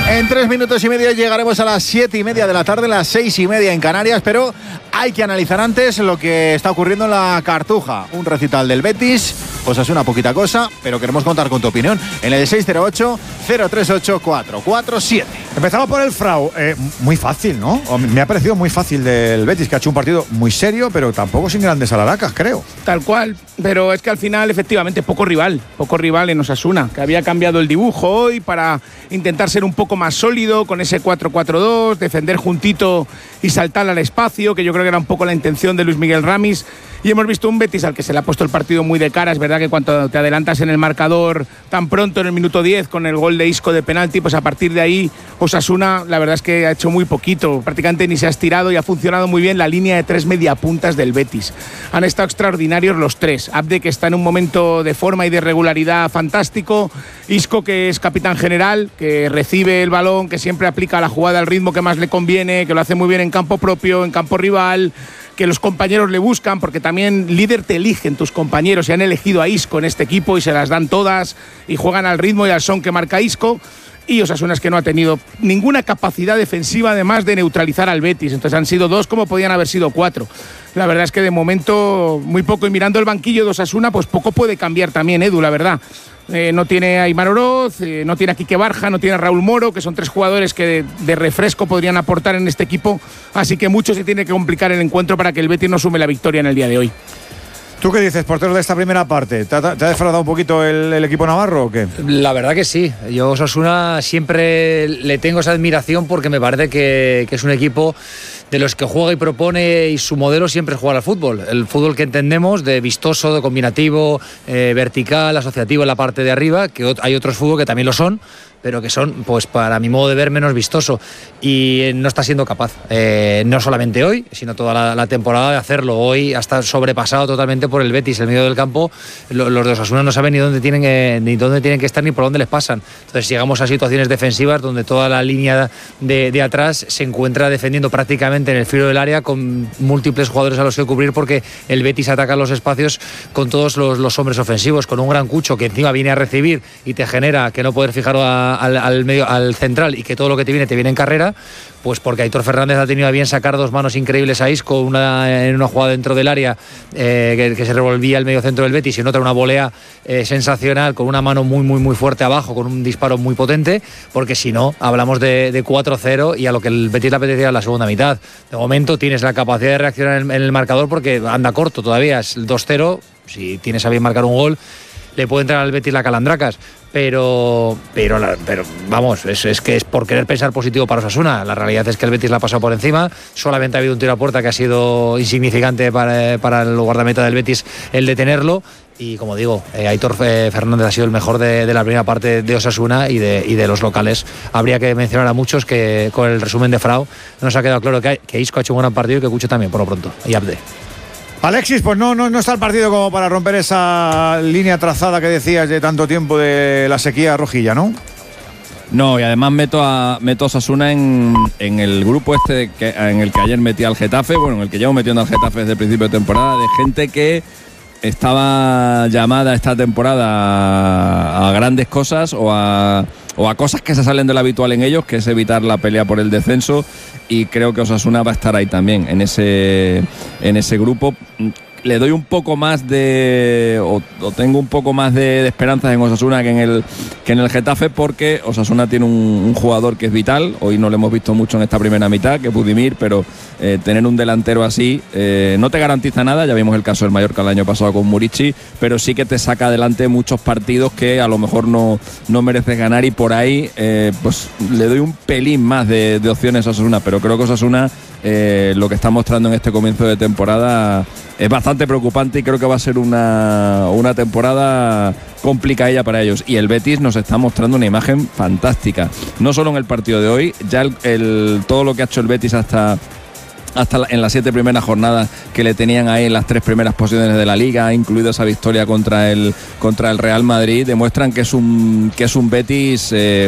En 3 minutos y medio llegaremos a las 7:30 de la tarde, las 6:30 en Canarias, pero hay que analizar antes lo que está ocurriendo en la Cartuja. Un recital del Betis, pues es una poquita cosa, pero queremos contar con tu opinión en el 608-038-447. Empezamos por el Frau. Muy fácil, ¿no? Me ha parecido muy fácil del Betis, que ha hecho un partido muy serio, pero tampoco sin grandes alaracas, creo. Tal cual, pero es que al final, efectivamente, poco rival en Osasuna, que había cambiado el dibujo hoy para intentar ser un poco más sólido con ese 4-4-2, defender juntito y saltar al espacio, que yo creo que era un poco la intención de Luis Miguel Ramis. Y hemos visto un Betis al que se le ha puesto el partido muy de cara. Es verdad que cuando te adelantas en el marcador tan pronto, en el minuto 10, con el gol de Isco de penalti, pues a partir de ahí Osasuna la verdad es que ha hecho muy poquito, prácticamente ni se ha estirado, y ha funcionado muy bien la línea de 3 mediapuntas del Betis. Han estado extraordinarios los tres. Abde, que está en un momento de forma y de regularidad fantástico. Isco, que es capitán general, que recibe el balón, que siempre aplica la jugada al ritmo que más le conviene, que lo hace muy bien en campo propio, en campo rival, que los compañeros le buscan, porque también líder te eligen tus compañeros, y han elegido a Isco en este equipo y se las dan todas y juegan al ritmo y al son que marca Isco. Y Osasuna es que no ha tenido ninguna capacidad defensiva además de neutralizar al Betis. Entonces han sido 2 como podían haber sido 4. La verdad es que de momento muy poco, y mirando el banquillo de Osasuna, pues poco puede cambiar también, Edu, la verdad. No tiene a Aimar Oroz, no tiene a Quique Barja, no tiene a Raúl Moro, que son 3 jugadores que de refresco podrían aportar en este equipo. Así que mucho se tiene que complicar el encuentro para que el Betis no sume la victoria en el día de hoy. ¿Tú qué dices, portero, de esta primera parte? ¿Te ha defraudado un poquito el equipo navarro o qué? La verdad que sí. Yo a Osasuna siempre le tengo esa admiración, porque me parece que es un equipo de los que juega y propone, y su modelo siempre es jugar al fútbol. El fútbol que entendemos, de vistoso, de combinativo, vertical, asociativo en la parte de arriba, que hay otros fútbol que también lo son, pero que son, pues para mi modo de ver, menos vistoso, y no está siendo capaz, no solamente hoy, sino toda la temporada, de hacerlo. Hoy está sobrepasado totalmente por el Betis. El medio del campo, los de Osasuna no saben ni dónde tienen que estar ni por dónde les pasan. Entonces llegamos a situaciones defensivas donde toda la línea de atrás se encuentra defendiendo prácticamente en el filo del área, con múltiples jugadores a los que cubrir, porque el Betis ataca los espacios con todos los hombres ofensivos, con un gran Cucho que encima viene a recibir y te genera que no poder fijar al central, y que todo lo que te viene en carrera, pues porque Aitor Fernández ha tenido a bien sacar 2 manos increíbles a Isco, una en una jugada dentro del área que se revolvía el medio centro del Betis, y en otra una volea sensacional con una mano muy muy muy fuerte abajo, con un disparo muy potente, porque si no hablamos de 4-0 y a lo que el Betis le apetecía en la segunda mitad. De momento tienes la capacidad de reaccionar en el marcador, porque anda corto todavía, es el 2-0, si tienes a bien marcar un gol le puede entrar al Betis la calandracas, pero vamos, es que es por querer pensar positivo para Osasuna. La realidad es que el Betis la ha pasado por encima. Solamente ha habido un tiro a puerta que ha sido insignificante para el guardameta del Betis el detenerlo, y como digo, Aitor Fernández ha sido el mejor de la primera parte de Osasuna, y de los locales habría que mencionar a muchos que con el resumen de Frau nos ha quedado claro que Isco ha hecho un gran partido y que Cucho también, por lo pronto, y Abde. Alexis, pues no está el partido como para romper esa línea trazada que decías de tanto tiempo de la sequía rojilla, ¿no? No, y además meto a Osasuna en el grupo en el que ayer metí al Getafe, bueno, en el que llevo metiendo al Getafe desde el principio de temporada, de gente que estaba llamada esta temporada a grandes cosas o a cosas que se salen de lo habitual en ellos, que es evitar la pelea por el descenso, y creo que Osasuna va a estar ahí también, en ese grupo. Le doy un poco más o tengo un poco más de esperanzas en Osasuna que en el Getafe, porque Osasuna tiene un jugador que es vital. Hoy no lo hemos visto mucho en esta primera mitad, que es Budimir, pero tener un delantero así no te garantiza nada. Ya vimos el caso del Mallorca el año pasado con Murici, pero sí que te saca adelante muchos partidos que a lo mejor no mereces ganar, y por ahí pues le doy un pelín más de opciones a Osasuna, pero creo que Osasuna lo que está mostrando en este comienzo de temporada es bastante preocupante, y creo que va a ser una temporada complicadilla para ellos. Y el Betis nos está mostrando una imagen fantástica, no solo en el partido de hoy, ya todo lo que ha hecho el Betis hasta en las 7 primeras jornadas, que le tenían ahí en las 3 primeras posiciones de la Liga, incluido esa victoria contra el Real Madrid, demuestran que es un Betis